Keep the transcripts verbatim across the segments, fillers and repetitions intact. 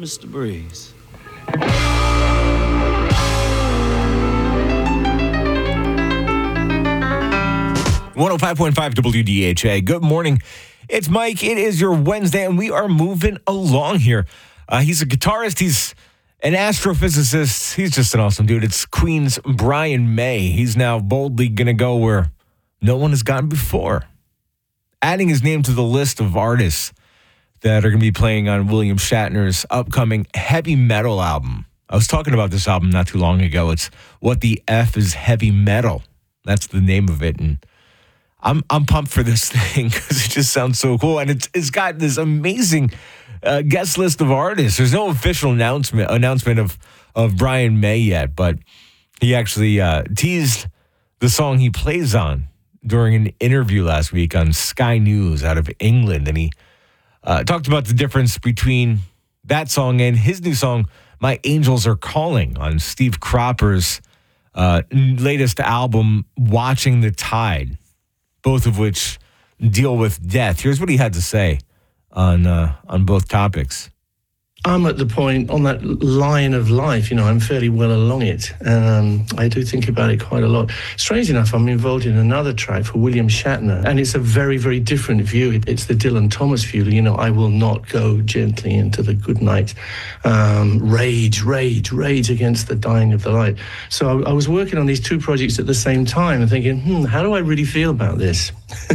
Mister Breeze. one oh five point five W D H A. Good morning. It's Mike. It is your Wednesday, and we are moving along here. Uh, he's a guitarist. He's an astrophysicist. He's just an awesome dude. It's Queen's Brian May. He's now boldly going to go where no one has gone before, adding his name to the list of artists that are going to be playing on William Shatner's upcoming heavy metal album. I was talking about this album not too long ago. It's What the F is Heavy Metal. That's the name of it, and I'm I'm pumped for this thing because it just sounds so cool, and it's it's got this amazing uh, guest list of artists. There's no official announcement announcement of of Brian May yet, but he actually uh, teased the song he plays on during an interview last week on Sky News out of England, and he uh, talked about the difference between that song and his new song, "My Angels Are Calling," on Steve Cropper's uh, latest album, "Watching the Tide." Both of which deal with death. Here's what he had to say on uh, on both topics. I'm at the point on that line of life, you know, I'm fairly well along it. Um, I do think about it quite a lot. Strange enough, I'm involved in another track for William Shatner, and it's a very, very different view. It's the Dylan Thomas view, you know, I will not go gently into the good night. Um, rage, rage, rage against the dying of the light. So I, I was working on these two projects at the same time and thinking, hmm, how do I really feel about this?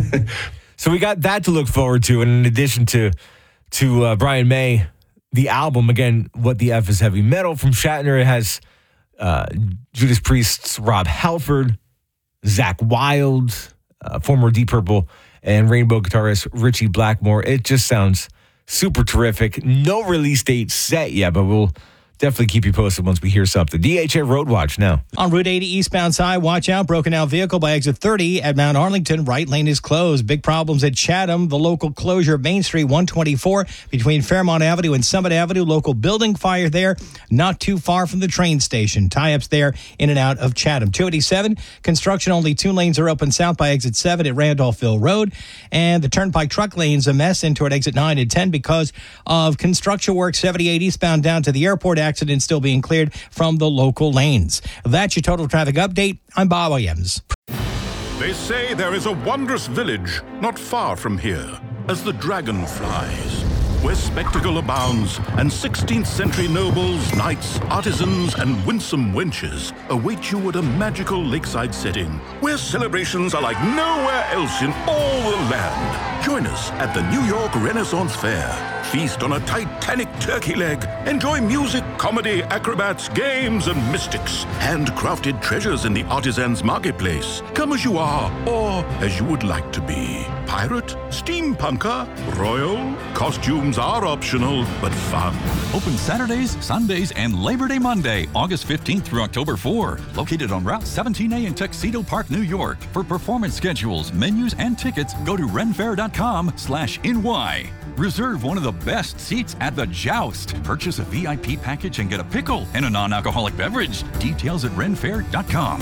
So we got that to look forward to, and in addition to, to uh, Brian May, the album, again, What the F is Heavy Metal from Shatner, it has uh, Judas Priest's Rob Halford, Zakk Wylde, uh, former Deep Purple, and Rainbow guitarist Ritchie Blackmore. It just sounds super terrific. No release date set yet, but we'll definitely keep you posted once we hear something. D H A Road Watch now. On Route eighty eastbound side, watch out. Broken out vehicle by exit thirty at Mount Arlington. Right lane is closed. Big problems at Chatham. The local closure, Main Street one twenty-four between Fairmont Avenue and Summit Avenue. Local building fire there, not too far from the train station. Tie-ups there in and out of Chatham. two eighty-seven, construction, only two lanes are open south by exit seven at Randolphville Road. And the Turnpike truck lane's a mess in toward exit nine and ten because of construction work. seventy-eight eastbound down to the airport. Accident still being cleared from the local lanes. That's your total traffic update. I'm Bob Williams. They say there is a wondrous village not far from here, as the dragon flies, where spectacle abounds, and sixteenth century nobles, knights, artisans, and winsome wenches await you at a magical lakeside setting, where celebrations are like nowhere else in all the land. Join us at the New York Renaissance Fair. Feast on a Titanic turkey leg. Enjoy music, comedy, acrobats, games, and mystics. Handcrafted treasures in the artisans' marketplace. Come as you are, or as you would like to be. Pirate, steampunker, royal. Costumes are optional, but fun. Open Saturdays, Sundays, and Labor Day Monday, August fifteenth through October fourth. Located on Route seventeen A in Tuxedo Park, New York. For performance schedules, menus, and tickets, go to renfair.com slash NY. Reserve one of the best seats at the Joust. Purchase a V I P package and get a pickle and a non-alcoholic beverage. Details at renfair dot com.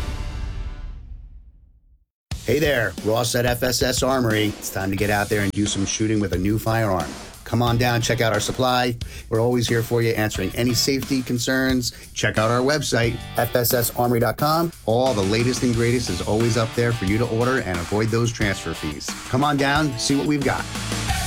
Hey there, Ross at F S S Armory. It's time to get out there and do some shooting with a new firearm. Come on down, check out our supply. We're always here for you, answering any safety concerns. Check out our website, F S S armory dot com. All the latest and greatest is always up there for you to order and avoid those transfer fees. Come on down, see what we've got.